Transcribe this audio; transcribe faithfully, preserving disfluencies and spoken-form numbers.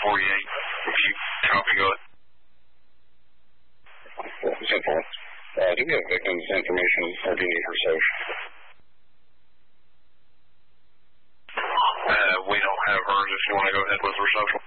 forty-eight. If you copy, go ahead. Simple. Uh, do we have victims' information or do you need her social? Uh, we don't have hers. If you want to go ahead with her social.